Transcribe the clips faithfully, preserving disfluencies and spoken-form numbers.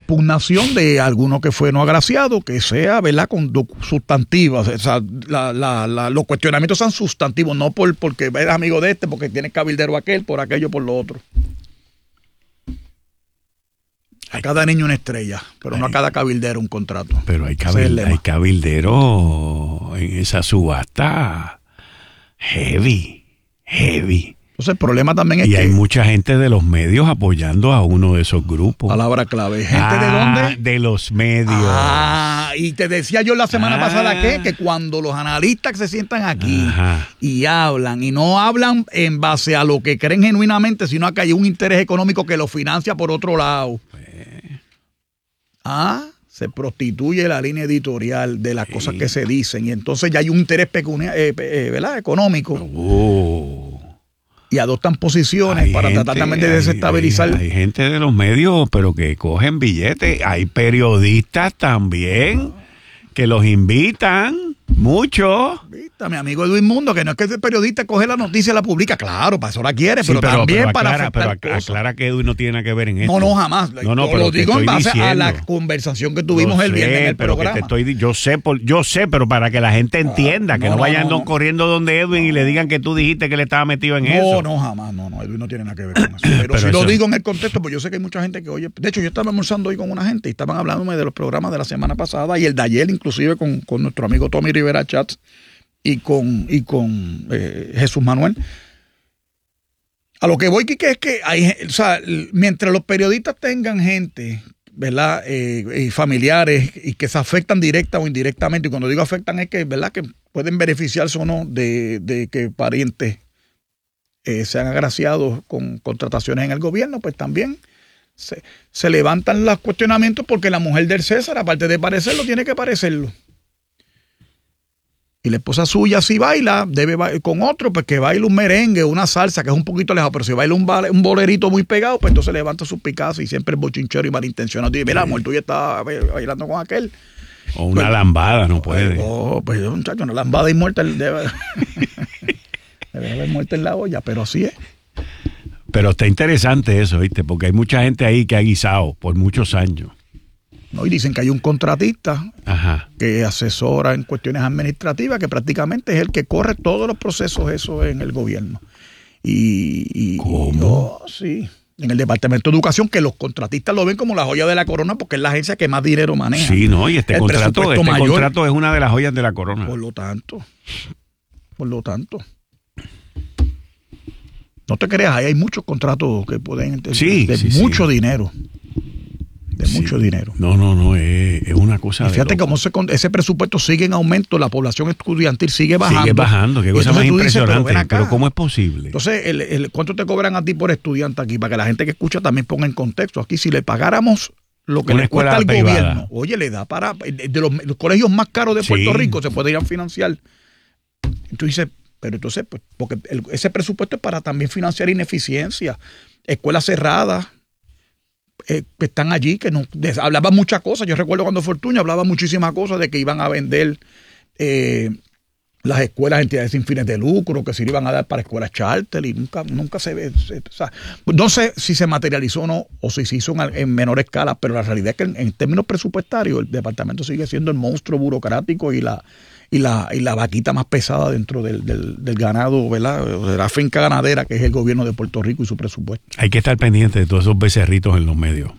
impugnación de alguno que fue no agraciado, que sea, ¿verdad?, con sustantivas. O sea, la, la, la, los cuestionamientos son sustantivos, no por porque eres amigo de este, porque tienes cabildero aquel, por aquello, por lo otro. A cada niño una estrella, pero hay, no a cada cabildero un contrato. Pero hay, cabil, hay cabildero en esa subasta heavy, heavy. Entonces el problema también es y que... Y hay mucha gente de los medios apoyando a uno de esos grupos. Palabra clave. ¿Gente ah, de dónde? De los medios. Ah, y te decía yo la semana ah. pasada que, que cuando los analistas se sientan aquí Ajá. y hablan, y no hablan en base a lo que creen genuinamente, sino a que hay un interés económico que lo financia por otro lado. Pues. Ah, se prostituye la línea editorial de las sí. cosas que se dicen, y entonces ya hay un interés pecunia, eh, eh, ¿verdad?, económico. Oh. Y adoptan posiciones hay para gente, tratar también de desestabilizar. Hay, hay, hay gente de los medios, pero que cogen billetes. Hay periodistas también que los invitan mucho. Vista, mi amigo Edwin Mundo, que no es que ese periodista coge la noticia y la publica. Claro, para eso la quiere, sí, pero, pero también pero para aclara, afectar pero cosas. aclara que Edwin no tiene nada que ver en esto. No, no, jamás. No, no, yo pero lo digo en base diciendo. a la conversación que tuvimos yo el viernes sé, en el pero programa. Que te estoy, yo sé, por, yo sé, pero para que la gente entienda, ah, que no, no vayan no, no. corriendo donde Edwin y le digan que tú dijiste que él estaba metido en no, eso. No, no, jamás. No, no, Edwin no tiene nada que ver con eso. Pero, pero si eso... lo digo en el contexto, pues yo sé que hay mucha gente que oye. De hecho, yo estaba almorzando hoy con una gente y estaban hablándome de los programas de la semana pasada y el de ayer, inclusive con, con nuestro amigo Tommy Rivera Chats. y con y con eh, Jesús Manuel. A lo que voy, Quique, es que hay, o sea, mientras los periodistas tengan gente, ¿verdad?, eh, y familiares y que se afectan directa o indirectamente, y cuando digo afectan es que, ¿verdad?, que pueden beneficiarse o no de, de que parientes eh, sean agraciados con contrataciones en el gobierno, pues también se, se levantan los cuestionamientos, porque la mujer del César, aparte de parecerlo, tiene que parecerlo. Y la esposa suya, si baila, debe bailar con otro, pues que baile un merengue, una salsa, que es un poquito lejos, pero si baila un, un bolerito muy pegado, pues entonces levanta sus picazos y siempre es bochinchero y malintencionado. Y mira, amor, tú ya estás bailando con aquel. O una pues, lambada, no puede. Oh, pues muchacho, una lambada y muerta debe, debe haber muerta en la olla, pero así es. Pero está interesante eso, ¿viste? Porque hay mucha gente ahí que ha guisado por muchos años. No, y dicen que hay un contratista Ajá. que asesora en cuestiones administrativas, que prácticamente es el que corre todos los procesos eso en el gobierno. Y, y ¿Cómo? Y, oh, sí. En el Departamento de Educación, que los contratistas lo ven como la joya de la corona porque es la agencia que más dinero maneja. Sí, no, y este, el contrato, este mayor, contrato es una de las joyas de la corona. Por lo tanto, por lo tanto. No te creas, ahí hay muchos contratos que pueden sí, de sí, mucho sí. dinero. De sí. mucho dinero. No, no, no, es, es una cosa. Y fíjate cómo ese, ese presupuesto sigue en aumento, la población estudiantil sigue bajando. Sigue bajando, qué cosa más impresionante. Dices, pero, pero ¿cómo es posible? Entonces, el, el, ¿cuánto te cobran a ti por estudiante aquí? Para que la gente que escucha también ponga en contexto. Aquí, si le pagáramos lo que una le cuesta al privada. gobierno, oye, le da para. De los, los colegios más caros de Puerto sí. Rico se podrían financiar. Entonces dices, pero entonces, pues, porque el, ese presupuesto es para también financiar ineficiencia, escuelas cerradas. Eh, que están allí, que no, de, hablaban muchas cosas. Yo recuerdo cuando Fortuño hablaba muchísimas cosas de que iban a vender eh, las escuelas, entidades sin fines de lucro, que se le iban a dar para escuelas charter, y nunca, nunca se ve. Se, o sea, no sé si se materializó o no, o si se hizo en, en menor escala, pero la realidad es que en, en términos presupuestarios el departamento sigue siendo el monstruo burocrático y la y la y la vaquita más pesada dentro del, del, del ganado, ¿verdad? De la finca ganadera, que es el gobierno de Puerto Rico y su presupuesto. Hay que estar pendiente de todos esos becerritos en los medios.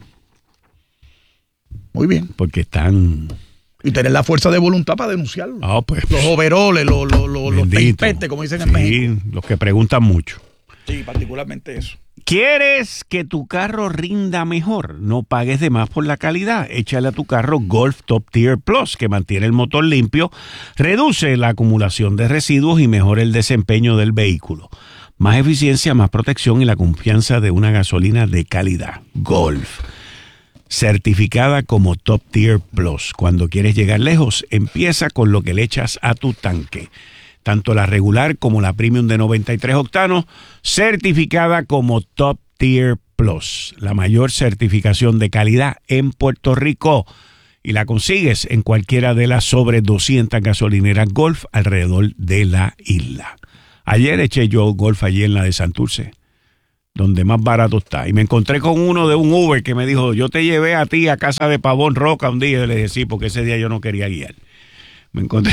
Muy bien. Porque están... Y tener la fuerza de voluntad para denunciarlo. Oh, pues, los overoles, los, los, los, los teipetes, como dicen sí, en México. Los que preguntan mucho. Sí, particularmente eso. ¿Quieres que tu carro rinda mejor? No pagues de más por la calidad. Échale a tu carro Golf Top Tier Plus, que mantiene el motor limpio, reduce la acumulación de residuos y mejora el desempeño del vehículo. Más eficiencia, más protección y la confianza de una gasolina de calidad. Golf. Certificada como Top Tier Plus. Cuando quieres llegar lejos, empieza con lo que le echas a tu tanque. Tanto la regular como la premium de noventa y tres octanos, certificada como Top Tier Plus, la mayor certificación de calidad en Puerto Rico. Y la consigues en cualquiera de las sobre doscientas gasolineras Golf alrededor de la isla. Ayer eché yo Golf allí en la de Santurce. donde más barato está. Y me encontré con uno de un Uber que me dijo, yo te llevé a ti a casa de Pavón Roca un día. Y le dije, sí, porque ese día yo no quería guiar. Me encontré,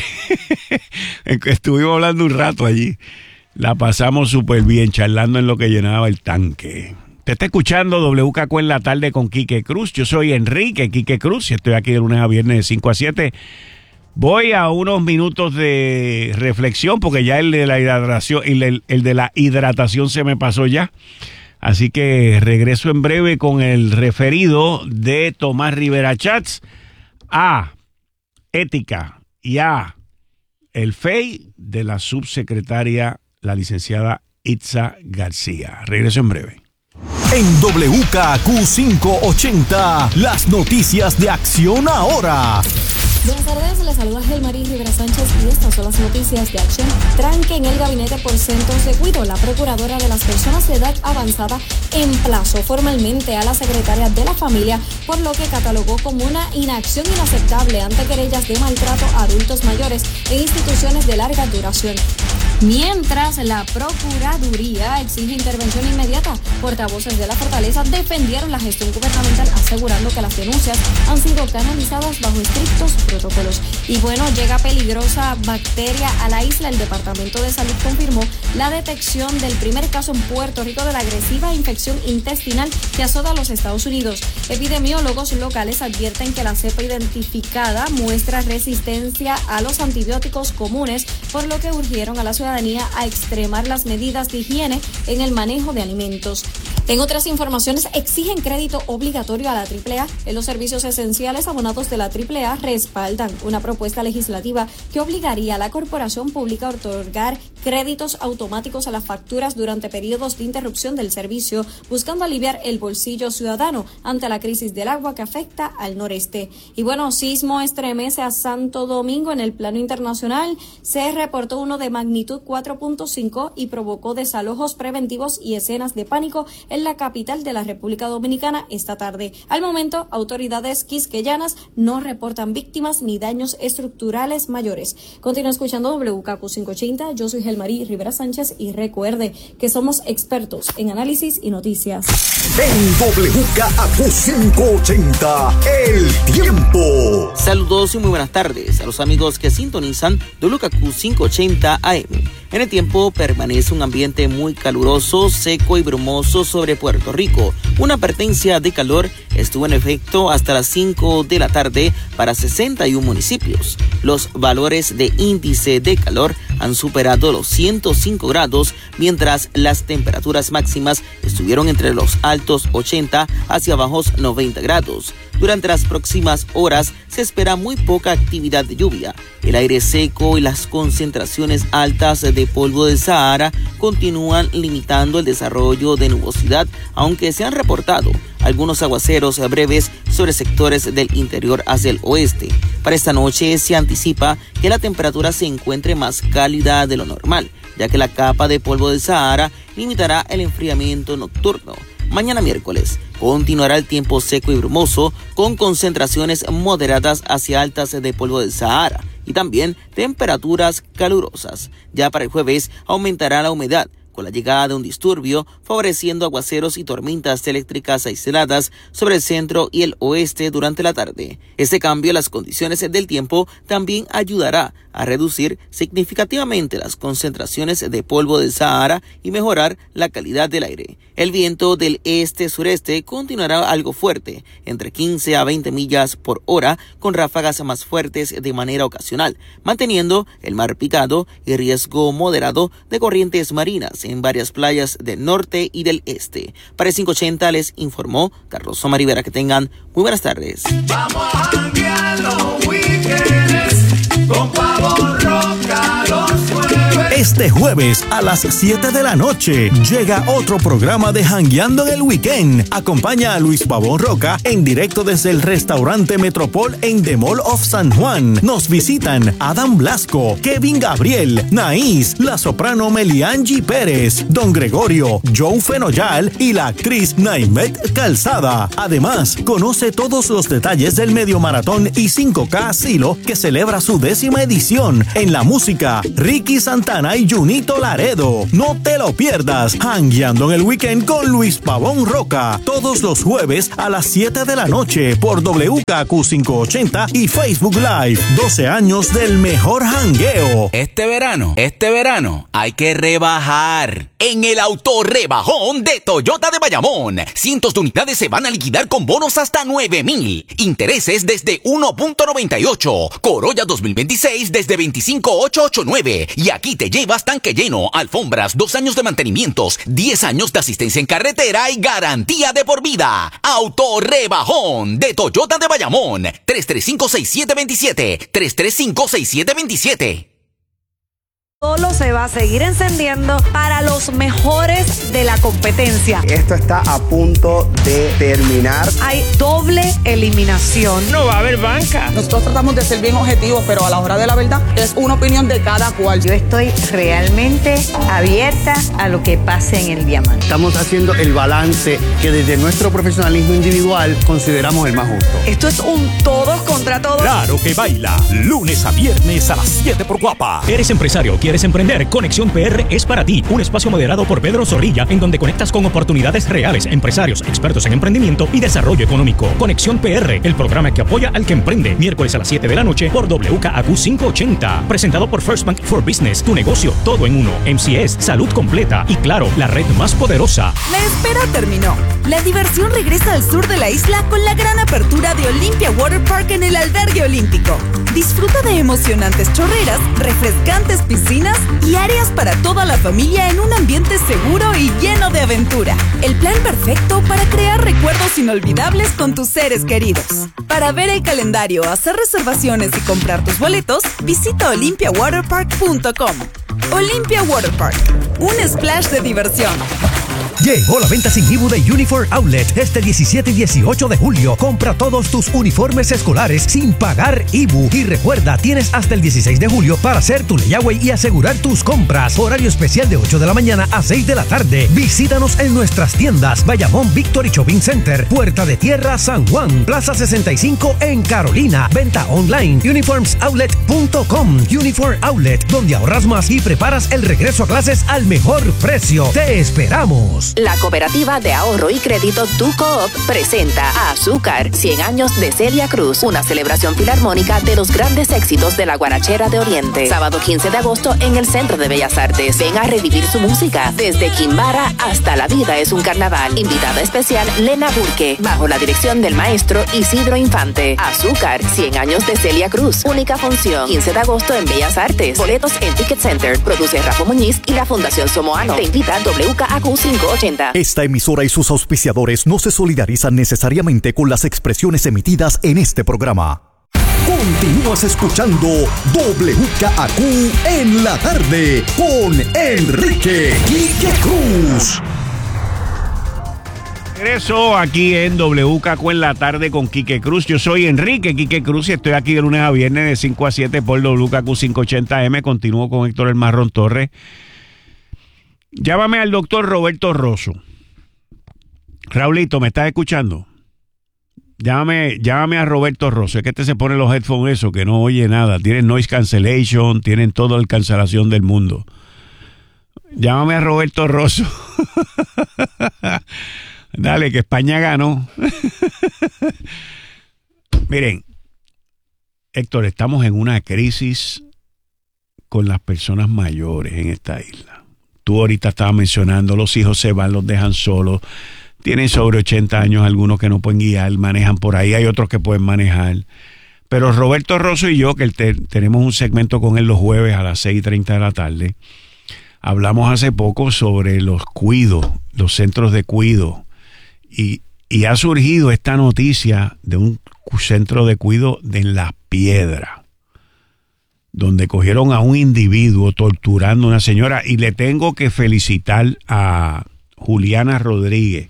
estuvimos hablando un rato allí. La pasamos súper bien, charlando en lo que llenaba el tanque. Te está escuchando W K Q en la tarde con Quique Cruz. Yo soy Enrique Quique Cruz y estoy aquí de lunes a viernes de cinco a siete. Voy a unos minutos de reflexión porque ya el de la hidratación, el, el de la hidratación se me pasó ya. Así que regreso en breve con el referido de Tomás Rivera Chats a ética y a el F E I de la subsecretaria, la licenciada Itza García. Regreso en breve. En W K Q quinientos ochenta, las noticias de Acción Ahora. Buenas tardes, les saluda Gelmarí Rivera Sánchez y estas son las noticias de Acción. Tranque en el gabinete por centros de cuidado. La procuradora de las personas de edad avanzada emplazó formalmente a la secretaria de la familia, por lo que catalogó como una inacción inaceptable ante querellas de maltrato a adultos mayores en instituciones de larga duración. Mientras la Procuraduría exige intervención inmediata, portavoces de la Fortaleza defendieron la gestión gubernamental asegurando que las denuncias han sido canalizadas bajo estrictos protocolos. Y bueno, llega peligrosa bacteria a la isla. El Departamento de Salud confirmó la detección del primer caso en Puerto Rico de la agresiva infección intestinal que azota a los Estados Unidos. Epidemiólogos locales advierten que la cepa identificada muestra resistencia a los antibióticos comunes, por lo que urgieron a la ciudadanía a extremar las medidas de higiene en el manejo de alimentos. En otras informaciones, exigen crédito obligatorio a la triple A. En los servicios esenciales, abonados de la triple A respaldan una propuesta legislativa que obligaría a la corporación pública a otorgar créditos automáticos a las facturas durante periodos de interrupción del servicio, buscando aliviar el bolsillo ciudadano ante la crisis del agua que afecta al noreste. Y bueno, sismo estremece a Santo Domingo. En el plano internacional se reportó uno de magnitud cuatro punto cinco y provocó desalojos preventivos y escenas de pánico en la capital de la República Dominicana esta tarde. Al momento, autoridades quisqueyanas no reportan víctimas ni daños estructurales mayores. Continúa escuchando W K Q quinientos ochenta. Yo soy Gelmarí Rivera Sánchez y recuerde que somos expertos en análisis y noticias. En W K Q quinientos ochenta, el tiempo. Saludos y muy buenas tardes a los amigos que sintonizan W K Q quinientos ochenta A M. En el tiempo permanece un ambiente muy caluroso, seco y brumoso sobre Puerto Rico. Una advertencia de calor estuvo en efecto hasta las cinco de la tarde para sesenta y uno municipios. Los valores de índice de calor han superado los ciento cinco grados, mientras las temperaturas máximas estuvieron entre los altos ochenta hacia bajos noventa grados. Durante las próximas horas se espera muy poca actividad de lluvia. El aire seco y las concentraciones altas de polvo del Sahara continúan limitando el desarrollo de nubosidad, aunque se han reportado algunos aguaceros breves sobre sectores del interior hacia el oeste. Para esta noche se anticipa que la temperatura se encuentre más cálida de lo normal, ya que la capa de polvo del Sahara limitará el enfriamiento nocturno. Mañana miércoles continuará el tiempo seco y brumoso, con concentraciones moderadas hacia altas de polvo del Sahara y también temperaturas calurosas. Ya para el jueves aumentará la humedad, con la llegada de un disturbio, favoreciendo aguaceros y tormentas eléctricas aisladas sobre el centro y el oeste durante la tarde. Este cambio en las condiciones del tiempo también ayudará a reducir significativamente las concentraciones de polvo del Sahara y mejorar la calidad del aire. El viento del este-sureste continuará algo fuerte, entre quince a veinte millas por hora, con ráfagas más fuertes de manera ocasional, manteniendo el mar picado y riesgo moderado de corrientes marinas en varias playas del norte y del este. Para el quinientos ochenta les informó Carlos Omar Rivera. Que tengan muy buenas tardes. Vamos a janguear los weekends con Pavón Roca los jueves. Este jueves a las siete de la noche llega otro programa de Jangueando en el Weekend. Acompaña a Luis Pavón Roca en directo desde el restaurante Metropol en The Mall of San Juan. Nos visitan Adam Blasco, Kevin Gabriel, Naís, la soprano Meliangi Pérez, Don Gregorio, Joe Fenoyal y la actriz Naimet Calzada. Además, conoce todos los detalles del medio maratón y cinco K Silo, que celebra su décima edición. En la música, Ricky Santana Samaná y Junito Laredo. No te lo pierdas. Jangueando en el Weekend con Luis Pavón Roca. Todos los jueves a las siete de la noche por W K Q quinientos ochenta y Facebook Live. doce años del mejor jangueo. Este verano, este verano, hay que rebajar. En el autorrebajón de Toyota de Bayamón. Cientos de unidades se van a liquidar con bonos hasta nueve mil. Intereses desde uno punto noventa y ocho. Corolla dos mil veintiséis desde veinticinco mil ochocientos ochenta y nueve. Y aquí te llevas tanque lleno, alfombras, dos años de mantenimientos, diez años de asistencia en carretera y garantía de por vida. Autorrebajón de Toyota de Bayamón. tres tres cinco, seis siete dos siete. tres tres cinco, seis siete dos siete. Solo se va a seguir encendiendo para los mejores de la competencia. Esto está a punto de terminar. Hay doble eliminación. No va a haber banca. Nosotros tratamos de ser bien objetivos, pero a la hora de la verdad es una opinión de cada cual. Yo estoy realmente abierta a lo que pase en el diamante. Estamos haciendo el balance que desde nuestro profesionalismo individual consideramos el más justo. Esto es un todos contra todos. Claro que baila. Lunes a viernes a las siete por Guapa. ¿Eres empresario? ¿Quieres emprender? Conexión P R es para ti. Un espacio moderado por Pedro Zorrilla en donde conectas con oportunidades reales, empresarios, expertos en emprendimiento y desarrollo económico. Conexión P R, el programa que apoya al que emprende. Miércoles a las siete de la noche por W K A Q quinientos ochenta. Presentado por First Bank for Business. Tu negocio, todo en uno. M C S, salud completa y claro, la red más poderosa. La espera terminó. La diversión regresa al sur de la isla con la gran apertura de Olympia Water Park en el Albergue Olímpico. Disfruta de emocionantes chorreras, refrescantes piscinas y áreas para toda la familia en un ambiente seguro y lleno de aventura. El plan perfecto para crear recuerdos inolvidables con tus seres queridos. Para ver el calendario, hacer reservaciones y comprar tus boletos, visita olympia water park punto com. Olympia Water Park, un splash de diversión. Llegó la venta sin I B U de Uniform Outlet este diecisiete y dieciocho de julio. Compra todos tus uniformes escolares sin pagar I B U. Y recuerda, tienes hasta el dieciséis de julio para hacer tu layaway y asegurar tus compras. Horario especial de ocho de la mañana a seis de la tarde. Visítanos en nuestras tiendas Bayamón Victory Shopping Center, Puerta de Tierra San Juan, Plaza sesenta y cinco en Carolina. Venta online uniforms outlet punto com. Uniform Outlet, donde ahorras más y preparas el regreso a clases al mejor precio. Te esperamos. La Cooperativa de Ahorro y Crédito Tu Coop presenta a Azúcar, cien años de Celia Cruz, una celebración filarmónica de los grandes éxitos de la guarachera de Oriente. Sábado quince de agosto en el Centro de Bellas Artes. Ven a revivir su música, desde Quimbara hasta La Vida es un Carnaval. Invitada especial Lena Burke, bajo la dirección del maestro Isidro Infante. Azúcar, cien años de Celia Cruz, única función, quince de agosto en Bellas Artes. Boletos en Ticket Center. Produce Rafa Muñiz y la Fundación Somoano. Te invita W K A Q quinientos ochenta. Esta emisora y sus auspiciadores no se solidarizan necesariamente con las expresiones emitidas en este programa. Continúas escuchando W K A Q en la tarde con Enrique Quique Cruz. Regreso aquí en W K Q en la tarde con Quique Cruz. Yo soy Enrique Quique Cruz y estoy aquí de lunes a viernes de cinco a siete por W K Q quinientos ochenta M. Continúo con Héctor El Marrón Torres. Llámame al doctor Roberto Rosso. Raulito, ¿me estás escuchando? Llámame, llámame a Roberto Rosso. Es que este se pone los headphones eso, que no oye nada. Tienen noise cancellation, tienen toda la cancelación del mundo. Llámame a Roberto Rosso. Dale, que España ganó. Miren, Héctor, estamos en una crisis con las personas mayores en esta isla. Tú ahorita estabas mencionando, los hijos se van, los dejan solos, tienen sobre ochenta años, algunos que no pueden guiar, manejan por ahí, hay otros que pueden manejar. Pero Roberto Rosso y yo, que te, tenemos un segmento con él los jueves a las seis y treinta de la tarde, hablamos hace poco sobre los cuidos, los centros de cuido, y, y ha surgido esta noticia de un centro de cuido de Las Piedras, donde cogieron a un individuo torturando a una señora, y le tengo que felicitar a Juliana Rodríguez,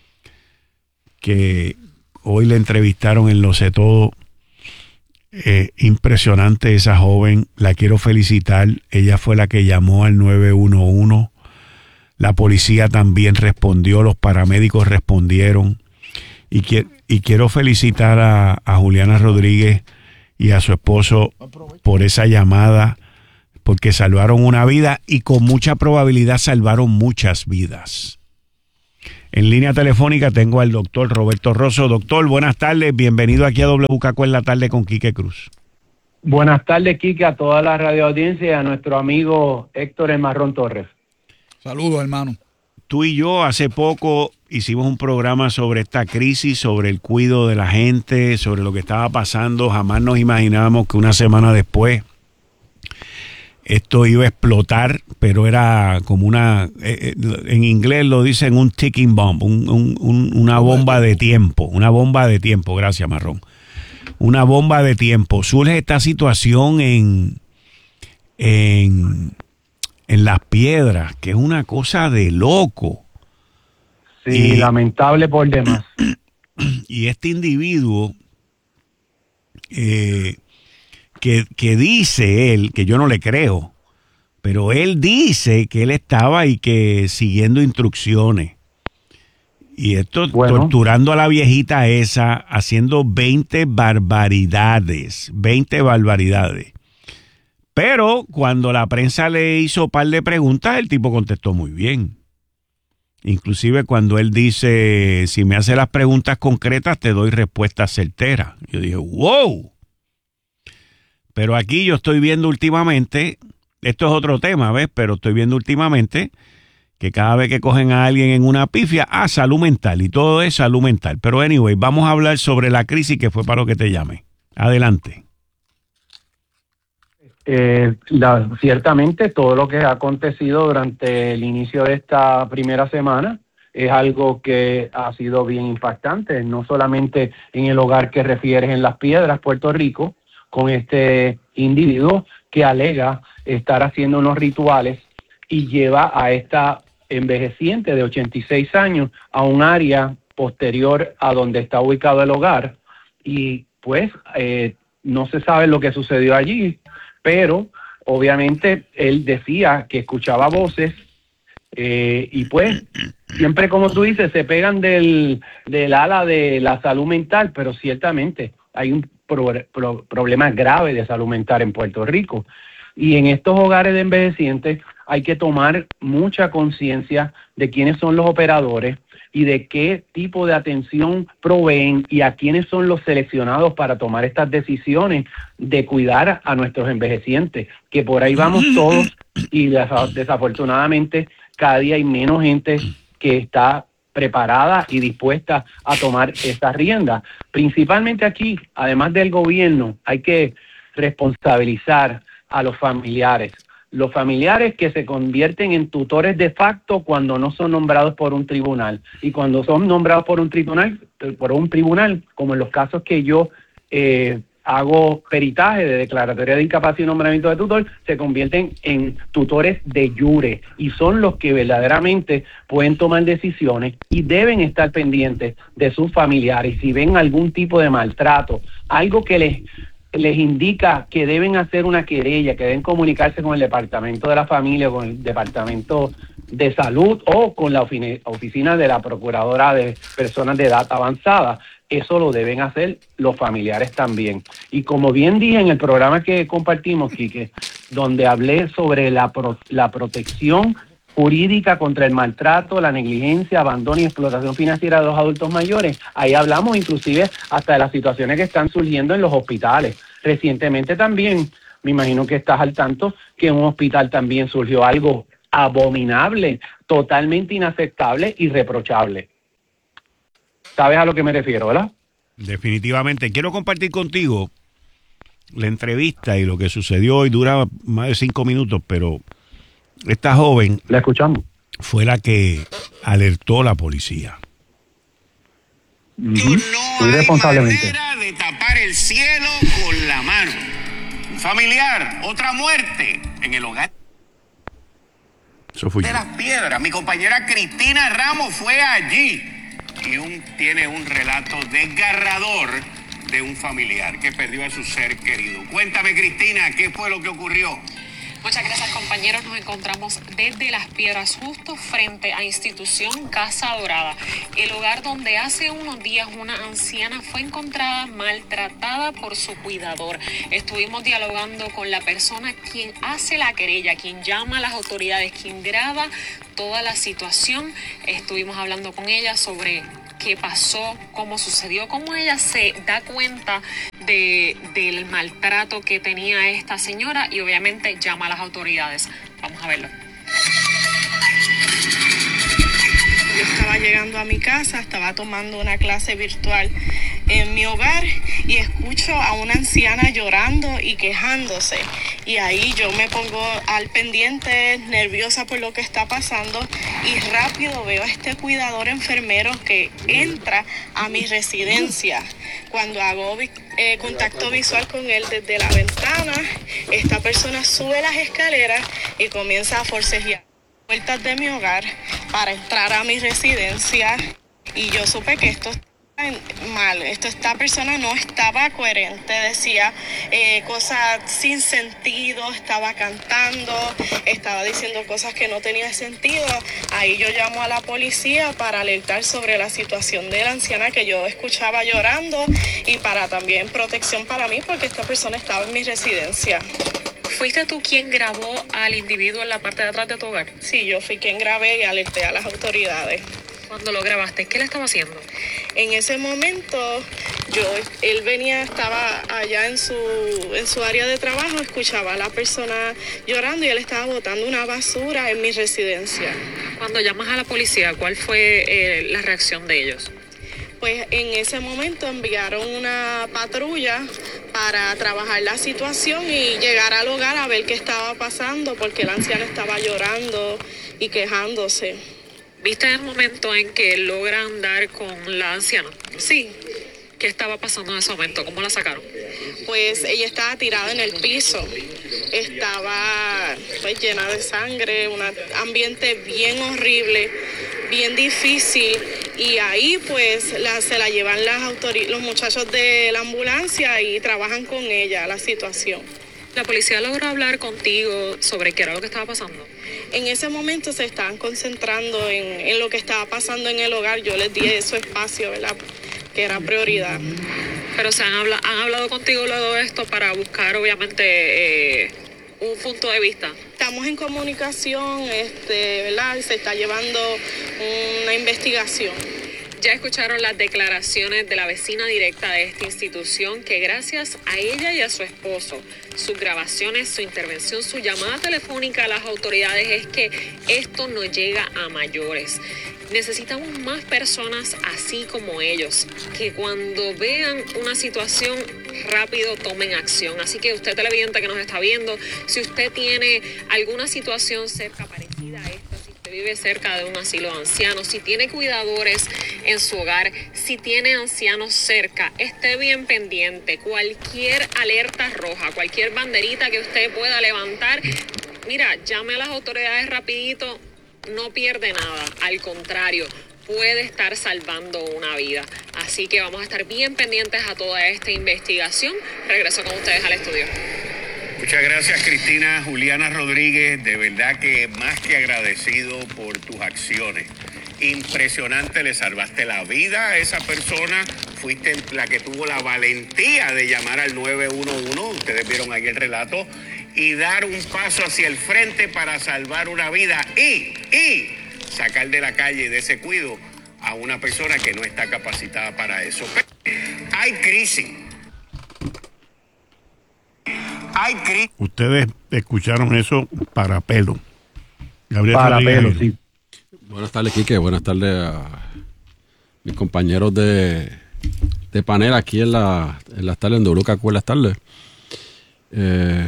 que hoy le entrevistaron en Lo Sé Todo. Eh, impresionante esa joven, la quiero felicitar. Ella fue la que llamó al nueve uno uno. La policía también respondió, los paramédicos respondieron. Y, qui- y quiero felicitar a, a Juliana Rodríguez y a su esposo por esa llamada porque salvaron una vida y con mucha probabilidad salvaron muchas vidas. En línea telefónica tengo al doctor Roberto Rosso. Doctor, buenas tardes, bienvenido aquí a W K Q en la tarde con Quique Cruz. Buenas tardes, Quique, a toda la radio audiencia y a nuestro amigo Héctor El Marrón Torres. Saludos, hermano. Tú y yo hace poco hicimos un programa sobre esta crisis, sobre el cuidado de la gente, sobre lo que estaba pasando. Jamás nos imaginábamos que una semana después esto iba a explotar, pero era como una, eh, en inglés lo dicen un ticking bomb, un, un, un, una bomba de tiempo, una bomba de tiempo, gracias Marrón. Una bomba de tiempo. Surge esta situación en, en, en Las Piedras, que es una cosa de loco. Sí, y, lamentable por demás. Y este individuo eh, que, que dice él, que yo no le creo, pero él dice que él estaba y que siguiendo instrucciones. Y esto bueno. torturando a la viejita esa, haciendo veinte barbaridades, veinte barbaridades. Pero cuando la prensa le hizo un par de preguntas, el tipo contestó muy bien. Inclusive cuando él dice, si me hace las preguntas concretas, te doy respuestas certeras. Yo dije, wow. Pero aquí yo estoy viendo últimamente, esto es otro tema, ¿ves? Pero estoy viendo últimamente que cada vez que cogen a alguien en una pifia, ah, salud mental, y todo es salud mental. Pero anyway, vamos a hablar sobre la crisis que fue para lo que te llamé. Adelante. Eh, la, ciertamente todo lo que ha acontecido durante el inicio de esta primera semana es algo que ha sido bien impactante, no solamente en el hogar que refieres en Las Piedras, Puerto Rico, con este individuo que alega estar haciendo unos rituales y lleva a esta envejeciente de ochenta y seis años a un área posterior a donde está ubicado el hogar y pues eh, no se sabe lo que sucedió allí, pero obviamente él decía que escuchaba voces eh, y pues siempre, como tú dices, se pegan del, del ala de la salud mental, pero ciertamente hay un pro, pro, problema grave de salud mental en Puerto Rico. Y en estos hogares de envejecientes hay que tomar mucha conciencia de quiénes son los operadores y de qué tipo de atención proveen y a quiénes son los seleccionados para tomar estas decisiones de cuidar a nuestros envejecientes, que por ahí vamos todos y desafortunadamente cada día hay menos gente que está preparada y dispuesta a tomar estas riendas. Principalmente aquí, además del gobierno, hay que responsabilizar a los familiares. Los familiares que se convierten en tutores de facto cuando no son nombrados por un tribunal. Y cuando son nombrados por un tribunal, por un tribunal, como en los casos que yo eh, hago peritaje de declaratoria de incapacidad y nombramiento de tutor, se convierten en tutores de jure y son los que verdaderamente pueden tomar decisiones y deben estar pendientes de sus familiares. Si ven algún tipo de maltrato, algo que les les indica que deben hacer una querella, que deben comunicarse con el Departamento de la Familia, con el Departamento de Salud o con la oficina de la Procuradora de Personas de Edad Avanzada. Eso lo deben hacer los familiares también. Y como bien dije en el programa que compartimos, Quique, donde hablé sobre la, pro, la protección jurídica contra el maltrato, la negligencia, abandono y explotación financiera de los adultos mayores. Ahí hablamos inclusive hasta de las situaciones que están surgiendo en los hospitales. Recientemente también, me imagino que estás al tanto, que en un hospital también surgió algo abominable, totalmente inaceptable y reprochable. ¿Sabes a lo que me refiero, verdad? Definitivamente. Quiero compartir contigo la entrevista y lo que sucedió hoy. Dura más de cinco minutos, pero esta joven, la escuchamos, fue la que alertó a la policía. Uh-huh. No irresponsablemente. Hay manera de tapar el cielo con la mano. Un familiar, otra muerte en el hogar Eso fue de yo. Las Piedras. Mi compañera Cristina Ramos fue allí y un, tiene un relato desgarrador de un familiar que perdió a su ser querido. Cuéntame, Cristina, ¿qué fue lo que ocurrió? Muchas gracias, compañero. compañeros, nos encontramos desde Las Piedras, justo frente a institución Casa Dorada, el hogar donde hace unos días una anciana fue encontrada maltratada por su cuidador. Estuvimos dialogando con la persona quien hace la querella, quien llama a las autoridades, quien graba toda la situación. Estuvimos hablando con ella sobre qué pasó, cómo sucedió, cómo ella se da cuenta de, del maltrato que tenía esta señora y obviamente llama a las autoridades. Vamos a verlo. Yo estaba llegando a mi casa, estaba tomando una clase virtual en mi hogar y escucho a una anciana llorando y quejándose. Y ahí yo me pongo al pendiente, nerviosa por lo que está pasando, y rápido veo a este cuidador enfermero que entra a mi residencia. Cuando hago eh, contacto visual con él desde la ventana, esta persona sube las escaleras y comienza a forcejear puertas de mi hogar para entrar a mi residencia, y yo supe que esto estaba mal, esto, esta persona no estaba coherente, decía eh, cosas sin sentido, estaba cantando, estaba diciendo cosas que no tenían sentido. Ahí yo llamo a la policía para alertar sobre la situación de la anciana que yo escuchaba llorando, y para también protección para mí porque esta persona estaba en mi residencia. ¿Fuiste tú quien grabó al individuo en la parte de atrás de tu hogar? Sí, yo fui quien grabé y alerté a las autoridades. Cuando lo grabaste, ¿qué le estaba haciendo? En ese momento, yo, él venía, estaba allá en su, en su área de trabajo, escuchaba a la persona llorando y él estaba botando una basura en mi residencia. Cuando llamas a la policía, ¿cuál fue eh, la reacción de ellos? Pues en ese momento enviaron una patrulla para trabajar la situación y llegar al hogar a ver qué estaba pasando, porque la anciana estaba llorando y quejándose. ¿Viste el momento en que logran dar con la anciana? Sí. ¿Qué estaba pasando en ese momento? ¿Cómo la sacaron? Pues ella estaba tirada en el piso. Estaba pues llena de sangre, un ambiente bien horrible, bien difícil. Y ahí pues la, se la llevan las autori- los muchachos de la ambulancia y trabajan con ella la situación. ¿La policía logró hablar contigo sobre qué era lo que estaba pasando? En ese momento se estaban concentrando en, en lo que estaba pasando en el hogar. Yo les di su espacio, ¿verdad?, que era prioridad. Pero se han, habla- han hablado contigo luego de esto para buscar obviamente eh, un punto de vista. Estamos en comunicación, este, ¿verdad? Se está llevando una investigación. Ya escucharon las declaraciones de la vecina directa de esta institución, que gracias a ella y a su esposo, sus grabaciones, su intervención, su llamada telefónica a las autoridades, es que esto no llega a mayores. Necesitamos más personas así como ellos, que cuando vean una situación rápido tomen acción. Así que usted, televidente que nos está viendo, si usted tiene alguna situación cerca parecida a esta, si usted vive cerca de un asilo de ancianos, si tiene cuidadores en su hogar, si tiene ancianos cerca, esté bien pendiente. Cualquier alerta roja, cualquier banderita que usted pueda levantar, mira, llame a las autoridades rapidito. No pierde nada, al contrario, puede estar salvando una vida. Así que vamos a estar bien pendientes a toda esta investigación. Regreso con ustedes al estudio. Muchas gracias, Cristina. Juliana Rodríguez, de verdad que más que agradecido por tus acciones. Impresionante, le salvaste la vida a esa persona. Fuiste la que tuvo la valentía de llamar al nueve uno uno. Ustedes vieron ahí el relato. Y dar un paso hacia el frente para salvar una vida y, y sacar de la calle, de ese cuido, a una persona que no está capacitada para eso. Pero hay crisis. Hay crisis. Ustedes escucharon eso para pelo. Gabriel para Rodríguez. pelo, sí. Buenas tardes, Quique. Buenas tardes a mis compañeros de, de panel aquí en, la, en las tardes, en W K Q. Buenas tardes. Eh...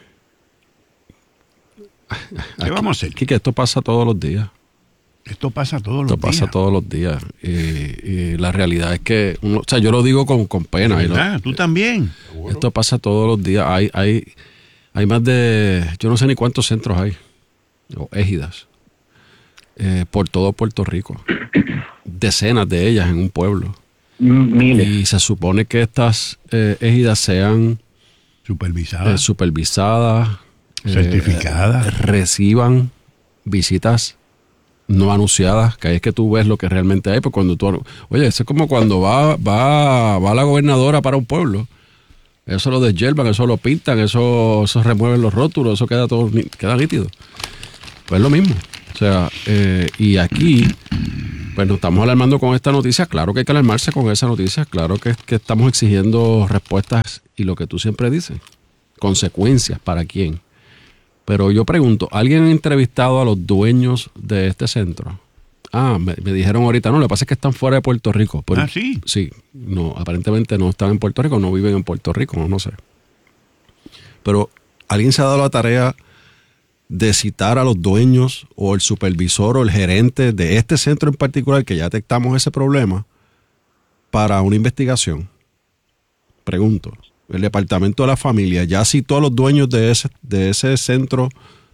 ¿Qué vamos a hacer? Quique, esto pasa todos los días. Esto pasa todos los esto días. Esto pasa todos los días. Y, y la realidad es que, uno, o sea, yo lo digo con, con pena. ¿Verdad? ¿Tú también? Esto pasa todos los días. Hay, hay, hay más de, yo no sé ni cuántos centros hay, o égidas, eh, por todo Puerto Rico. Decenas de ellas en un pueblo. Miles. Y se supone que estas eh, égidas sean supervisadas. Eh, supervisadas certificadas, eh, reciban visitas no anunciadas, que ahí es que tú ves lo que realmente hay. Pues cuando tú, oye, eso es como cuando va, va, va la gobernadora para un pueblo. Eso lo deshiervan, eso lo pintan, eso, eso remueven los rótulos, eso queda todo queda nítido. Pues es lo mismo. O sea, eh, y aquí, pues nos estamos alarmando con esta noticia. Claro que hay que alarmarse con esa noticia. Claro que, que estamos exigiendo respuestas y lo que tú siempre dices, consecuencias para quién. Pero yo pregunto, ¿alguien ha entrevistado a los dueños de este centro? Ah, me, me dijeron ahorita, no, lo que pasa es que están fuera de Puerto Rico. Pero, ah, sí. Sí, no, aparentemente no están en Puerto Rico, no viven en Puerto Rico, no, no sé. Pero ¿alguien se ha dado la tarea de citar a los dueños o el supervisor o el gerente de este centro en particular que ya detectamos ese problema para una investigación? Pregunto. El Departamento de la Familia ya citó a los dueños de ese, de ese centro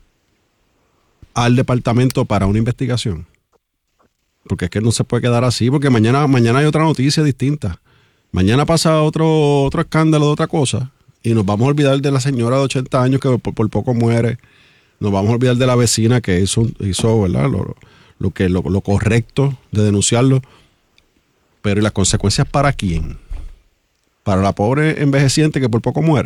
al departamento para una investigación. Porque es que no se puede quedar así, porque mañana, mañana hay otra noticia distinta. Mañana pasa otro, otro escándalo de otra cosa y nos vamos a olvidar de la señora de ochenta años que por, por poco muere. Nos vamos a olvidar de la vecina que hizo, hizo ¿verdad? Lo, lo, que, lo, lo correcto de denunciarlo. Pero ¿y las consecuencias para quién? Para la pobre envejeciente que por poco muere.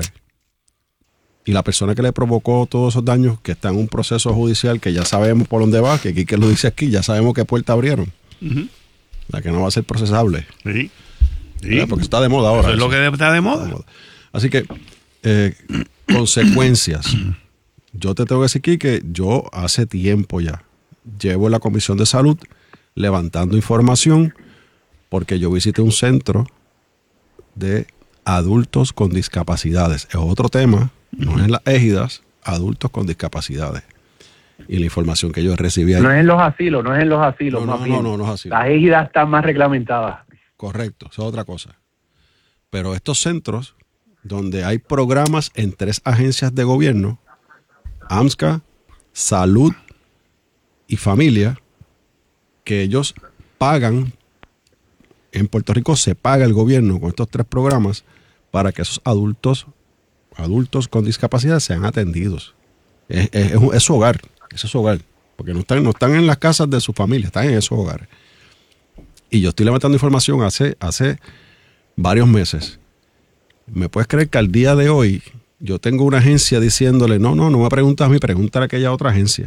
Y la persona que le provocó todos esos daños, que está en un proceso judicial que ya sabemos por dónde va, que aquí que lo dice aquí, ya sabemos qué puerta abrieron. Uh-huh. La que no va a ser procesable. Sí. Sí. Porque está de moda ahora. Eso es lo que está de moda. Está de moda. Así que, eh, consecuencias. Yo te tengo que decir aquí que yo hace tiempo ya llevo en la Comisión de Salud levantando información porque yo visité un centro de adultos con discapacidades. Es otro tema, no es en las égidas, adultos con discapacidades. Y la información que yo recibí ahí. No es en los asilos, no es en los asilos. No, no, más no, bien. no, no es asilos. Las égidas están más reglamentadas. Correcto, eso es otra cosa. Pero estos centros, donde hay programas en tres agencias de gobierno, AMSCA, Salud y Familia, que ellos pagan. En Puerto Rico se paga el gobierno con estos tres programas para que esos adultos, adultos con discapacidad sean atendidos. Es, es, es su hogar, ese es su hogar, porque no están, no están en las casas de su familia, están en esos hogares. Y yo estoy levantando información hace, hace varios meses. ¿Me puedes creer que al día de hoy yo tengo una agencia diciéndole, no, no, no me preguntas a mí, pregúntale a aquella otra agencia?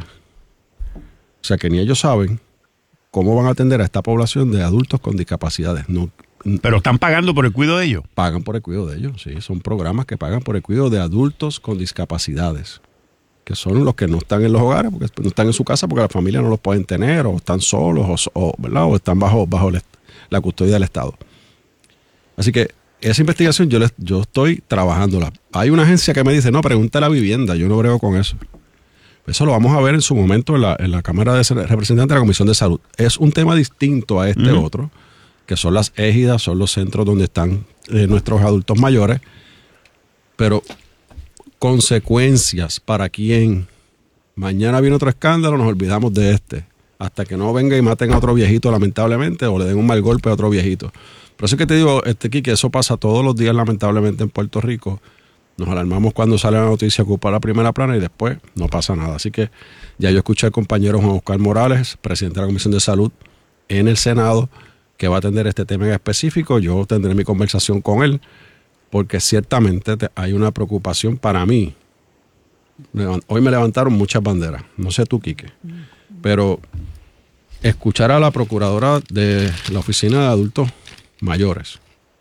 O sea que ni ellos saben cómo van a atender a esta población de adultos con discapacidades. No, pero están pagando por el cuidado de ellos. Pagan por el cuidado de ellos, sí. Son programas que pagan por el cuidado de adultos con discapacidades, que son los que no están en los hogares, porque no están en su casa porque la familia no los pueden tener, o están solos, o, o, ¿verdad? O están bajo, bajo la custodia del Estado. Así que esa investigación yo, les, yo estoy trabajándola. Hay una agencia que me dice, no, pregunta la vivienda, yo no brego con eso. Eso lo vamos a ver en su momento en la, en la Cámara de Representantes de la Comisión de Salud. Es un tema distinto a este uh-huh. otro, que son las égidas, son los centros donde están eh, nuestros adultos mayores. Pero consecuencias para quién. Mañana viene otro escándalo, nos olvidamos de este. Hasta que no venga y maten a otro viejito, lamentablemente, o le den un mal golpe a otro viejito. Por eso es que te digo, este Quique, eso pasa todos los días, lamentablemente, en Puerto Rico. Nos alarmamos cuando sale la noticia que ocupa la primera plana y después no pasa nada. Así que ya yo escuché al compañero Juan Oscar Morales, presidente de la Comisión de Salud en el Senado, que va a atender este tema en específico. Yo tendré mi conversación con él, porque ciertamente hay una preocupación para mí. Hoy me levantaron muchas banderas, no sé tú, Quique, pero escuchar a la procuradora de la Oficina de Adultos Mayores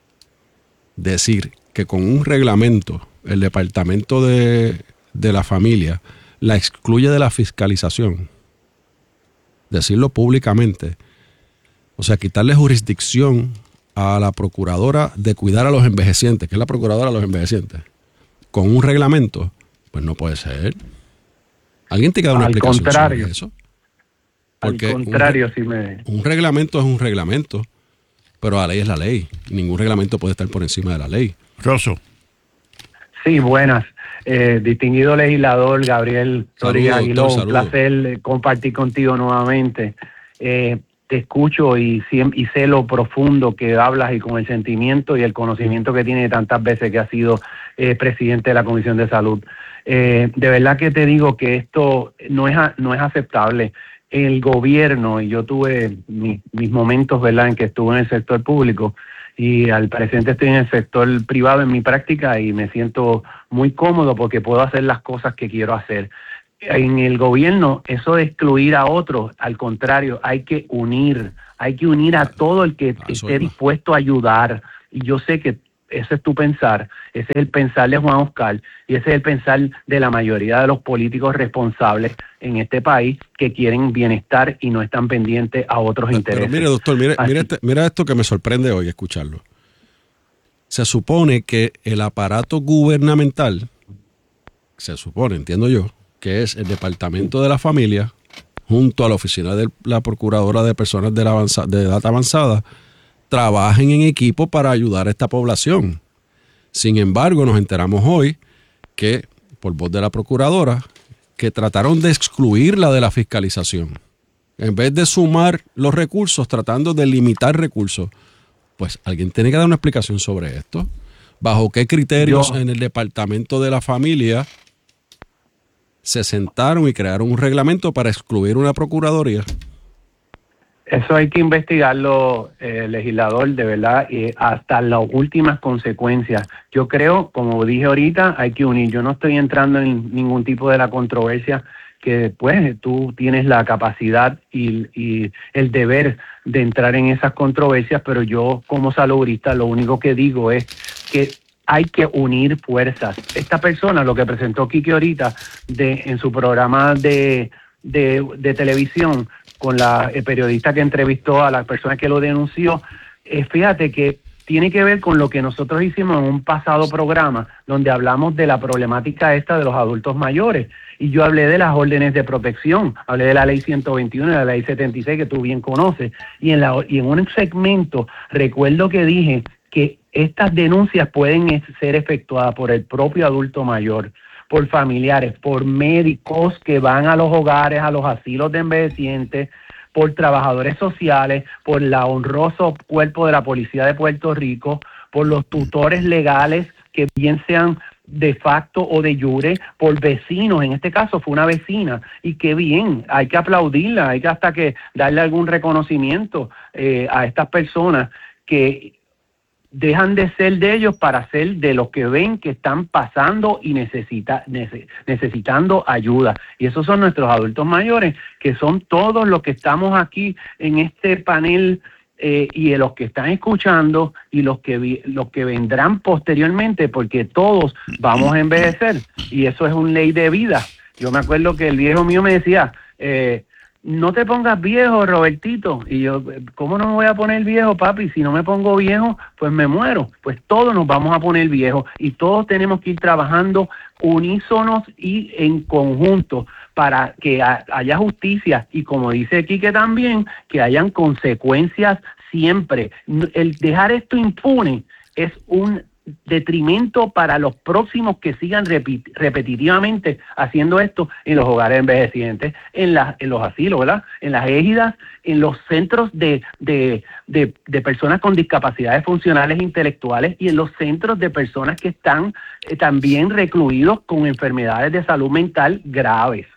decir que con un reglamento el Departamento de, de la Familia la excluye de la fiscalización, decirlo públicamente, o sea, quitarle jurisdicción a la procuradora de cuidar a los envejecientes, que es la procuradora de los envejecientes, con un reglamento, pues no puede ser. ¿Alguien te queda una Al explicación contrario. sobre eso? Porque Al contrario, un, si me... un reglamento es un reglamento, pero la ley es la ley, y ningún reglamento puede estar por encima de la ley. Rosso. Sí, buenas. Eh, distinguido legislador Gabriel Rodríguez Aguiló, un placer compartir contigo nuevamente. Eh, te escucho y, y sé lo profundo que hablas y con el sentimiento y el conocimiento que tiene tantas veces que ha sido eh, presidente de la Comisión de Salud. Eh, de verdad que te digo que esto no es, a, no es aceptable. El gobierno, y yo tuve mi, mis momentos, ¿verdad?, en que estuve en el sector público, y al presente estoy en el sector privado en mi práctica y me siento muy cómodo porque puedo hacer las cosas que quiero hacer. En el gobierno, eso de excluir a otros, al contrario, hay que unir, hay que unir a todo el que esté dispuesto a ayudar. Y yo sé que ese es tu pensar, ese es el pensar de Juan Oscar y ese es el pensar de la mayoría de los políticos responsables en este país que quieren bienestar y no están pendientes a otros pero, intereses. Pero mire, doctor, mire, mire, este, mira esto que me sorprende hoy escucharlo. Se supone que el aparato gubernamental, se supone, entiendo yo, que es el Departamento de la Familia, junto a la Oficina de la Procuradora de Personas de, la avanza, de Edad Avanzada, trabajen en equipo para ayudar a esta población. Sin embargo, nos enteramos hoy que, por voz de la Procuradora, que trataron de excluirla de la fiscalización. En vez de sumar los recursos, tratando de limitar recursos. Pues alguien tiene que dar una explicación sobre esto. ¿Bajo qué criterios Yo. en el Departamento de la Familia se sentaron y crearon un reglamento para excluir una procuraduría? Eso hay que investigarlo, eh, legislador, de verdad, eh, hasta las últimas consecuencias. Yo creo, como dije ahorita, hay que unir. Yo no estoy entrando en ningún tipo de la controversia, que después tú tienes la capacidad y, y el deber de entrar en esas controversias, pero yo como saludista lo único que digo es que hay que unir fuerzas. Esta persona, lo que presentó Quique ahorita de, en su programa de, de, de televisión, con la el periodista que entrevistó a la persona que lo denunció, eh, fíjate que tiene que ver con lo que nosotros hicimos en un pasado programa donde hablamos de la problemática esta de los adultos mayores. Y yo hablé de las órdenes de protección, hablé de la ley ciento veintiuno y de la ley setenta y seis que tú bien conoces. Y en, la, y en un segmento recuerdo que dije que estas denuncias pueden ser efectuadas por el propio adulto mayor, por familiares, por médicos que van a los hogares, a los asilos de envejecientes, por trabajadores sociales, por el honroso cuerpo de la Policía de Puerto Rico, por los tutores legales que bien sean de facto o de jure, por vecinos. En este caso fue una vecina y qué bien, hay que aplaudirla, hay que hasta que darle algún reconocimiento eh, a estas personas que dejan de ser de ellos para ser de los que ven que están pasando y necesita, nece, necesitando ayuda. Y esos son nuestros adultos mayores, que son todos los que estamos aquí en este panel eh, y los que están escuchando y los que, vi, los que vendrán posteriormente, porque todos vamos a envejecer y eso es una ley de vida. Yo me acuerdo que el viejo mío me decía, eh, no te pongas viejo, Robertito. Y yo, ¿cómo no me voy a poner viejo, papi? Si no me pongo viejo, pues me muero. Pues todos nos vamos a poner viejos y todos tenemos que ir trabajando unísonos y en conjunto para que a, haya justicia y, como dice Quique también, que hayan consecuencias siempre. El dejar esto impune es un detrimento para los próximos que sigan repit- repetitivamente haciendo esto en los hogares envejecientes, en, la, en los asilos, ¿verdad? En las égidas, en los centros de, de, de, de personas con discapacidades funcionales e intelectuales y en los centros de personas que están eh, también recluidos con enfermedades de salud mental graves.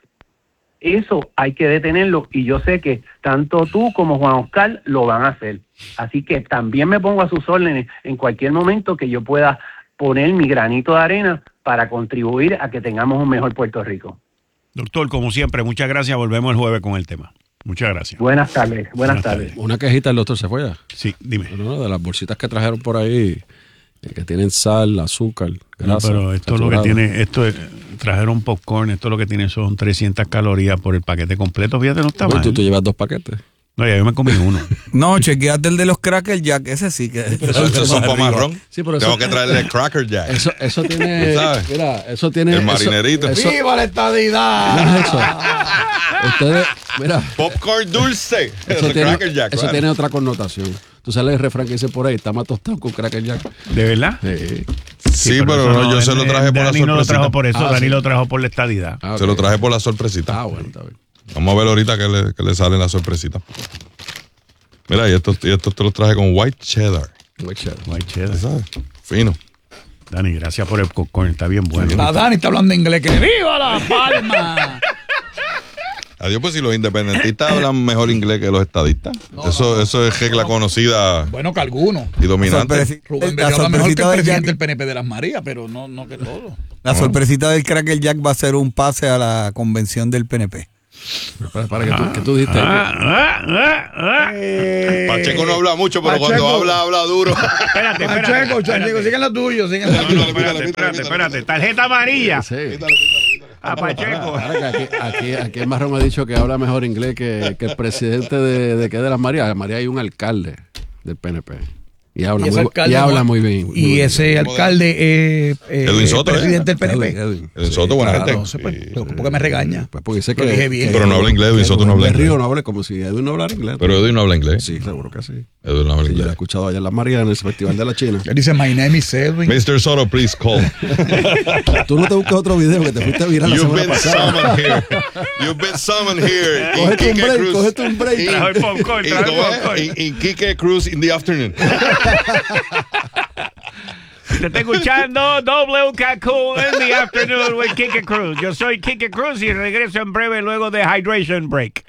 Eso hay que detenerlo y yo sé que tanto tú como Juan Oscar lo van a hacer. Así que también me pongo a sus órdenes en cualquier momento que yo pueda poner mi granito de arena para contribuir a que tengamos un mejor Puerto Rico. Doctor, como siempre, muchas gracias. Volvemos el jueves con el tema. Muchas gracias. Buenas tardes. Buenas, buenas tardes. tardes. Una quejita, el doctor se fue ya. Sí, dime. No, no, de las bolsitas que trajeron por ahí, que tienen sal, azúcar, grasa. No, pero esto saturado. es lo que tiene, esto es, trajeron popcorn, esto lo que tiene son trescientas calorías por el paquete completo. Fíjate, no está Oye, mal. ¿Tú, tú llevas dos paquetes? No, ya yo me comí uno. No, chequeate el de los Cracker Jack, ese sí que... Eso, eso son para marrón. Sí, pero Tengo eso, que traerle el Cracker Jack. Eso, eso tiene... ¿Sabes? Mira, eso tiene... El marinerito. Eso, ¡Viva la estadidad! Mira eso. Ustedes, mira... Popcorn dulce. Eso, eso tiene, Cracker Jack, eso claro. tiene otra connotación. Tú sabes el refrán que dice por ahí, está más tostado con Cracker Jack. ¿De verdad? Sí. Sí, sí, pero, pero no, yo se lo traje por la Dani sorpresita. no lo trajo por eso, Ah, Dani sí. lo trajo por la estadidad. Ah, okay. Se lo traje por la sorpresita. Ah, bueno, está bien. Vamos a ver ahorita que le, que le sale la sorpresita. Mira, y estos, y estos te los traje con white cheddar. White cheddar. White cheddar. ¿Sabes? Fino. Dani, gracias por el popcorn, está bien bueno. La Dani está hablando inglés, que ¡viva La Palma! Adiós, pues si los independentistas hablan mejor inglés que los estadistas. No, eso, no, eso es regla conocida. Bueno, que algunos. Y dominante. Rubén Berrío habla mejor que el presidente del P N P de las Marías, pero no, no que todo. La no. sorpresita del Cracker Jack va a ser un pase a la convención del P N P. Para, para que, tú, que tú dijiste. Ah, ah, ah, ah. Eh, Pacheco no habla mucho, pero Pacheco, cuando habla, habla duro. Espérate, espérate. Pacheco, Pacheco, sigan lo tuyo, sigan lo tuyo. Espérate, espérate, espérate. Tarjeta amarilla. Sí. A Pacheco. Aquí, aquí, aquí el Marrón ha dicho que habla mejor inglés que, que el presidente de, de, de las Marías. En María hay un alcalde del P N P. Y habla, y muy, y habla muy bien. Muy y bien. Ese alcalde es eh, Edwin Soto, el presidente eh. del P N P. Edwin, Edwin. Edwin Soto, buena claro, gente. No sé, pues, ¿por qué me regaña? Pues porque sé que, lo dije bien. Pero no habla inglés, Edwin Soto no habla inglés. Río no habla como si Edwin no hablara inglés. Pero Edwin no habla inglés. Sí, seguro que sí. Edwin no habla sí, inglés. Yo lo he escuchado allá en Las Marías, en el Festival de la China. Él dice, my name is Edwin. mister Soto, please call. Tú no te buscas otro video que te fuiste a virar la semana pasada. You've been summoned here. Cógete un break, cógete un break. Trajo el popcorn, trajo el popcorn. In Quique Cruz in the afternoon. Te está escuchando W K Q in the afternoon with Quique Cruz. Yo soy Quique Cruz y regreso en breve luego de Hydration Break.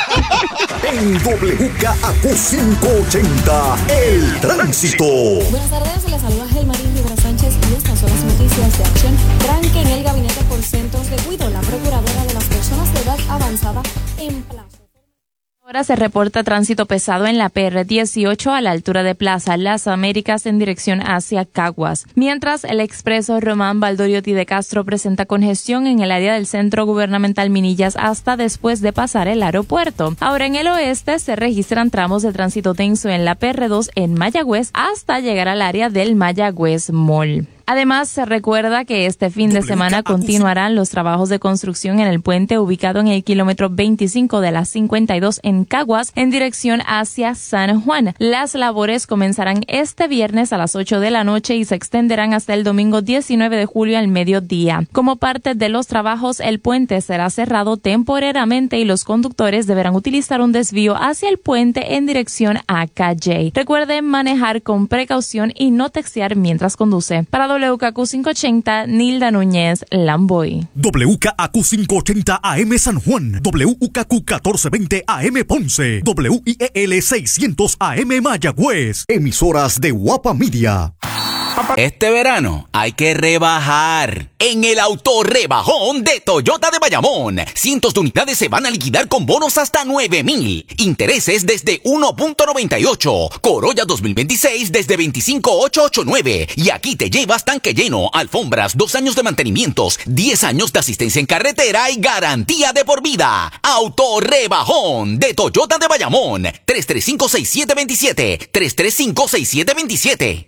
En W K Q quinientos ochenta, el tránsito. Buenas tardes, les saluda Gelmarín Rivera Sánchez y estas son las noticias de acción. Tranque en el gabinete por centros de cuidado. La procuradora de las personas de edad avanzada en plazo. Ahora se reporta tránsito pesado en la P R dieciocho a la altura de Plaza Las Américas en dirección hacia Caguas, mientras el expreso Román Valdoriotti de Castro presenta congestión en el área del Centro Gubernamental Minillas hasta después de pasar el aeropuerto. Ahora en el oeste se registran tramos de tránsito denso en la P R dos en Mayagüez hasta llegar al área del Mayagüez Mall. Además, se recuerda que este fin de semana continuarán los trabajos de construcción en el puente ubicado en el kilómetro veinticinco de la cincuenta y dos en Caguas, en dirección hacia San Juan. Las labores comenzarán este viernes a las ocho de la noche y se extenderán hasta el domingo diecinueve de julio al mediodía. Como parte de los trabajos, el puente será cerrado temporariamente y los conductores deberán utilizar un desvío hacia el puente en dirección a Calle. Recuerden manejar con precaución y no textear mientras conduce. Para W K Q quinientos ochenta, Nilda Núñez, Lamboy. W K Q quinientos ochenta A M San Juan, W K Q catorce veinte A M Ponce, W I E L seiscientos A M Mayagüez. Emisoras de Guapa Media. Este verano hay que rebajar en el autorrebajón de Toyota de Bayamón. Cientos de unidades se van a liquidar con bonos hasta nueve mil. Intereses desde uno punto noventa y ocho. Corolla dos mil veintiséis desde veinticinco mil ochocientos ochenta y nueve. Y aquí te llevas tanque lleno, alfombras, dos años de mantenimientos, diez años de asistencia en carretera y garantía de por vida. Autorrebajón de Toyota de Bayamón. tres tres cinco, seis siete dos siete. tres tres cinco, seis siete dos siete.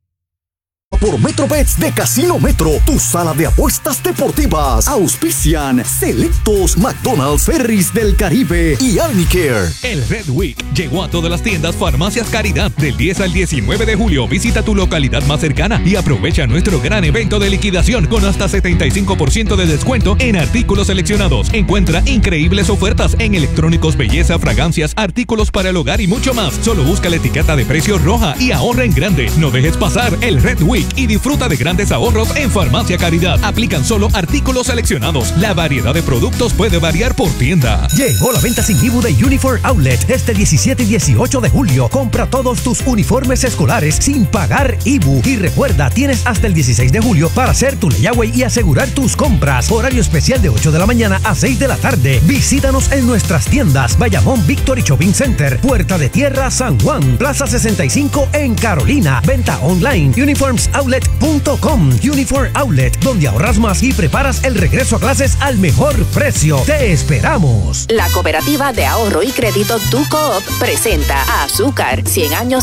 Por MetroBets de Casino Metro, tu sala de apuestas deportivas. Auspician Selectos, McDonald's, Ferris del Caribe y Arnicare. El Red Week llegó a todas las tiendas Farmacias Caridad. Del diez al diecinueve de julio, visita tu localidad más cercana y aprovecha nuestro gran evento de liquidación con hasta setenta y cinco por ciento de descuento en artículos seleccionados. Encuentra increíbles ofertas en electrónicos, belleza, fragancias, artículos para el hogar y mucho más. Solo busca la etiqueta de precio roja y ahorra en grande. No dejes pasar el Red Week y disfruta de grandes ahorros en Farmacia Caridad. Aplican solo artículos seleccionados. La variedad de productos puede variar por tienda. Llegó la venta sin I V U de Uniform Outlet este diecisiete y dieciocho de julio. Compra todos tus uniformes escolares sin pagar I V U. Y recuerda, tienes hasta el dieciséis de julio para hacer tu layaway y asegurar tus compras. Horario especial de ocho de la mañana a seis de la tarde. Visítanos en nuestras tiendas Bayamón Victory Shopping Center, Puerta de Tierra San Juan, Plaza sesenta y cinco en Carolina. Venta online uniforms outlet punto com. Uniform Outlet, donde ahorras más y preparas el regreso a clases al mejor precio. ¡Te esperamos! La Cooperativa de Ahorro y Crédito Tu Co-op presenta a Azúcar, cien años